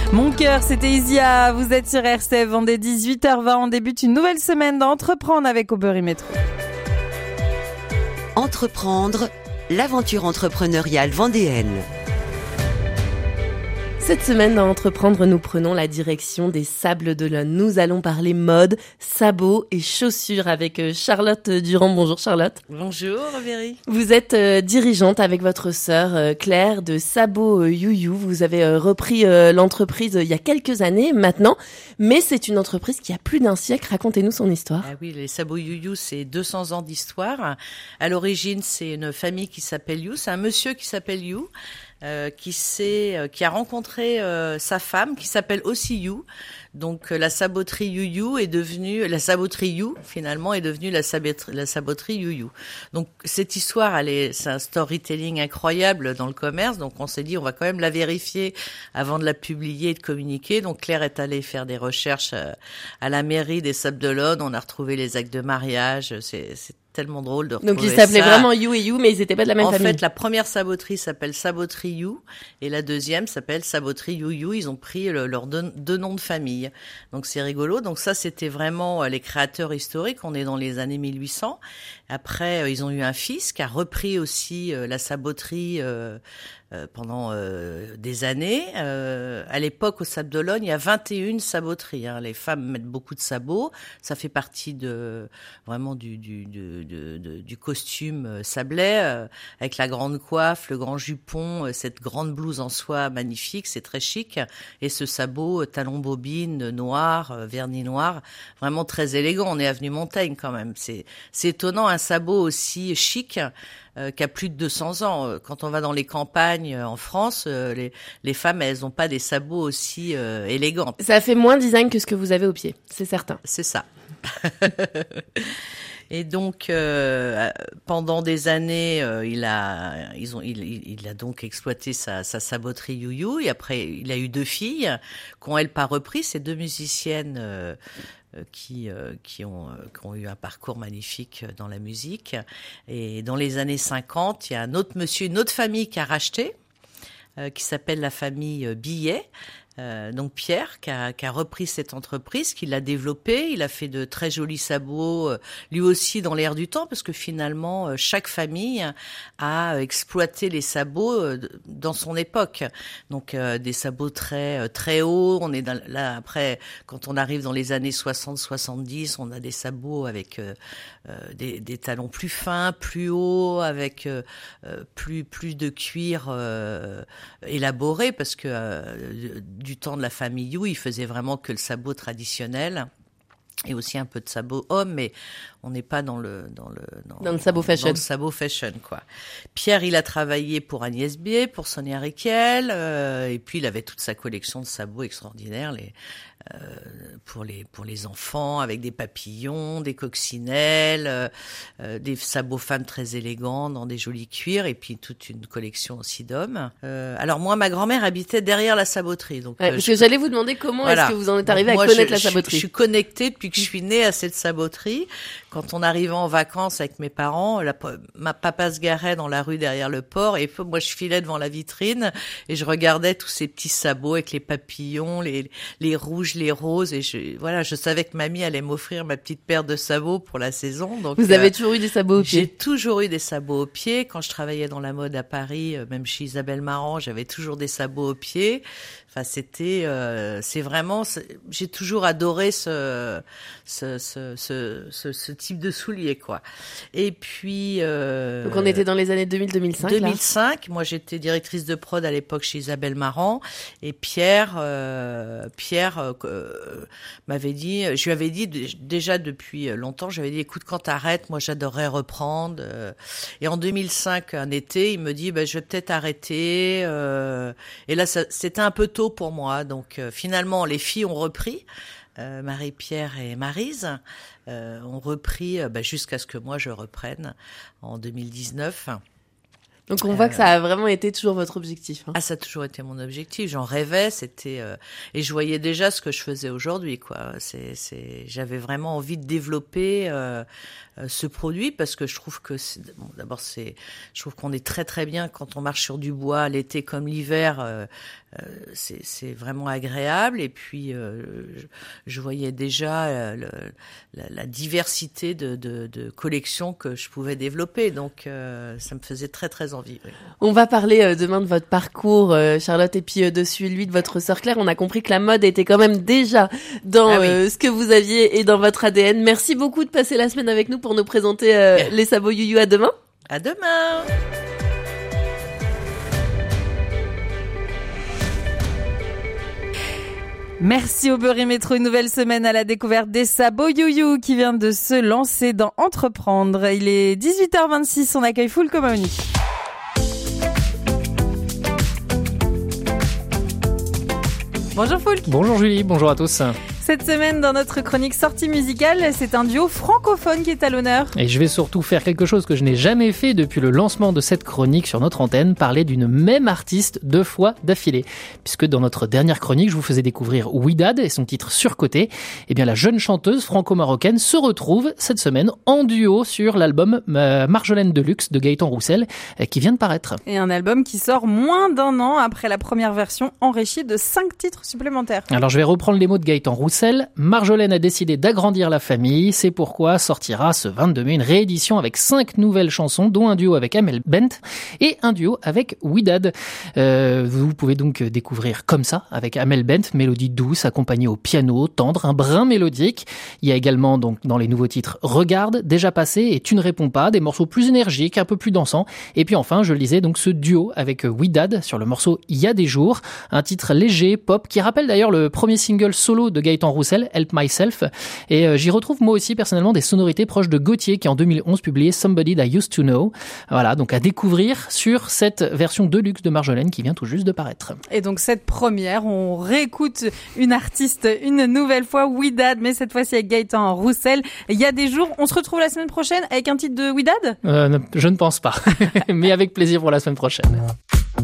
Mon cœur, c'était Isia. Vous êtes sur RCF, Vendée 18h20. On débute une nouvelle semaine d'Entreprendre avec Aubery Métro. Entreprendre, l'aventure entrepreneuriale vendéenne. Cette semaine, dans Entreprendre, nous prenons la direction des Sables d'Olonne. Nous allons parler mode, sabots et chaussures avec Charlotte Durand. Bonjour Charlotte. Bonjour Aubery. Vous êtes dirigeante avec votre sœur Claire de Sabots You. Vous avez repris l'entreprise il y a quelques années maintenant, mais c'est une entreprise qui a plus d'un siècle. Racontez-nous son histoire. Ah oui, les Sabots You, c'est 200 ans d'histoire. À l'origine, c'est une famille qui s'appelle You, c'est un monsieur qui s'appelle You. Qui a rencontré sa femme qui s'appelle aussi You. Donc la saboterie You est devenue la saboterie You finalement est devenue la saboterie You. Donc cette histoire, c'est un storytelling incroyable dans le commerce. Donc on s'est dit on va quand même la vérifier avant de la publier et de communiquer. Donc Claire est allée faire des recherches à la mairie des Sables d'Olonne. On a retrouvé les actes de mariage. C'est tellement drôle de retrouver ça. Donc ils s'appelaient vraiment You et You, mais ils n'étaient pas de la même famille. En fait, la première saboterie s'appelle Saboterie You et la deuxième s'appelle Saboterie You. Ils ont pris leurs deux noms de famille. Donc c'est rigolo. Donc ça, c'était vraiment les créateurs historiques. On est dans les années 1800. Après, ils ont eu un fils qui a repris aussi la saboterie pendant des années. À l'époque, au Sables d'Olonne, il y a 21 saboteries. Les femmes mettent beaucoup de sabots. Ça fait partie vraiment du costume sablais, avec la grande coiffe, le grand jupon, cette grande blouse en soie magnifique. C'est très chic. Et ce sabot, talon bobine, noir, vernis noir, vraiment très élégant. On est avenue Montaigne quand même. C'est étonnant, un sabot aussi chic qui a plus de 200 ans. Quand on va dans les campagnes en France, les femmes, elles n'ont pas des sabots aussi élégants. Ça fait moins design que ce que vous avez au pied, c'est certain. C'est ça. Et donc, pendant des années, il a donc exploité sa saboterie You. Et après, il a eu 2 filles qui ont, elles, pas repris. Ces 2 musiciennes qui ont eu un parcours magnifique dans la musique. Et dans les années 50, il y a un autre monsieur, une autre famille qui a racheté, qui s'appelle la famille Billet. Donc Pierre qui a repris cette entreprise, qui l'a développée. Il a fait de très jolis sabots, lui aussi dans l'air du temps, parce que finalement chaque famille a exploité les sabots dans son époque. Donc des sabots très hauts. On est là après, quand on arrive dans les années 60-70, on a des sabots avec des talons plus fins, plus hauts, avec plus de cuir élaboré, parce que du temps de la famille You, il faisait vraiment que le sabot traditionnel et aussi un peu de sabot homme, mais on n'est pas dans le sabot fashion. Dans le sabot fashion, quoi. Pierre, il a travaillé pour Agnès Bier, pour Sonia Rykiel, et puis il avait toute sa collection de sabots extraordinaires, pour les enfants, avec des papillons, des coccinelles, des sabots femmes très élégants dans des jolis cuirs, et puis toute une collection aussi d'hommes. Alors moi, ma grand-mère habitait derrière la saboterie, donc parce que j'allais vous demander comment est-ce que vous en êtes arrivé à connaître la saboterie. Je suis connectée depuis que je suis née à cette saboterie. Quand on arrivait en vacances avec mes parents, ma papa se garait dans la rue derrière le port, et moi je filais devant la vitrine et je regardais tous ces petits sabots avec les papillons, les rouges, les roses, et je savais que mamie allait m'offrir ma petite paire de sabots pour la saison. Donc vous avez toujours eu des sabots au pied? J'ai toujours eu des sabots au pied. Quand je travaillais dans la mode à Paris, même chez Isabelle Marant, j'avais toujours des sabots au pied. Enfin, c'est vraiment, j'ai toujours adoré ce type de souliers, quoi. Et puis, donc on était dans les années 2000-2005. 2005. Moi, j'étais directrice de prod à l'époque chez Isabelle Marant, et Pierre m'avait dit, je lui avais dit déjà depuis longtemps, j'avais dit, écoute, quand t'arrêtes, moi, j'adorerais reprendre. Et en 2005, un été, il me dit, je vais peut-être arrêter. Et là, c'était un peu tôt pour moi. Donc finalement, les filles ont repris. Marie-Pierre et Maryse ont repris jusqu'à ce que moi je reprenne en 2019. Donc on voit que ça a vraiment été toujours votre objectif. Hein. Ah, ça a toujours été mon objectif. J'en rêvais, et je voyais déjà ce que je faisais aujourd'hui, quoi. J'avais vraiment envie de développer ce produit parce que je trouve que d'abord je trouve qu'on est très très bien quand on marche sur du bois l'été comme l'hiver. C'est vraiment agréable. Et puis je voyais déjà la diversité de collections que je pouvais développer. Donc ça me faisait très très envie. Oui. On va parler demain de votre parcours, Charlotte, et puis de celui de votre sœur Claire. On a compris que la mode était quand même déjà dans ce que vous aviez et dans votre ADN. Merci beaucoup de passer la semaine avec nous pour nous présenter les sabots Youyou. À demain. À demain. Merci au Beurre Métro, une nouvelle semaine à la découverte des sabots Youyou qui vient de se lancer dans Entreprendre. Il est 18h26, on accueille Foulk Omaoni. Bonjour Foulk. Bonjour Julie, bonjour à tous. Cette semaine, dans notre chronique sortie musicale, c'est un duo francophone qui est à l'honneur. Et je vais surtout faire quelque chose que je n'ai jamais fait depuis le lancement de cette chronique sur notre antenne, parler d'une même artiste 2 fois d'affilée. Puisque dans notre dernière chronique, je vous faisais découvrir Ouidad et son titre Surcoté. Eh bien, la jeune chanteuse franco-marocaine se retrouve cette semaine en duo sur l'album Marjolaine Deluxe de Gaëtan Roussel, qui vient de paraître. Et un album qui sort moins d'1 an après la première version, enrichi de 5 titres supplémentaires. Alors, je vais reprendre les mots de Gaëtan Roussel. Marjolaine a décidé d'agrandir la famille, c'est pourquoi sortira ce 22 mai une réédition avec 5 nouvelles chansons, dont un duo avec Amel Bent et un duo avec Ouidad. Vous pouvez donc découvrir Comme ça avec Amel Bent, mélodie douce accompagnée au piano, tendre, un brin mélodique. Il y a également donc dans les nouveaux titres Regarde, Déjà passé et Tu ne réponds pas, des morceaux plus énergiques, un peu plus dansants. Et puis enfin, je le disais, donc ce duo avec Ouidad sur le morceau Il y a des jours, un titre léger, pop, qui rappelle d'ailleurs le premier single solo de Gaëtan Roussel, Help Myself, et j'y retrouve moi aussi personnellement des sonorités proches de Gauthier qui en 2011 publiait Somebody That I Used to Know. Voilà, donc à découvrir sur cette version deluxe de Marjolaine qui vient tout juste de paraître. Et donc cette première, on réécoute une artiste une nouvelle fois, Ouidad, mais cette fois-ci avec Gaëtan Roussel. Il y a des jours, on se retrouve la semaine prochaine avec un titre de Ouidad ? Je ne pense pas, mais avec plaisir pour la semaine prochaine.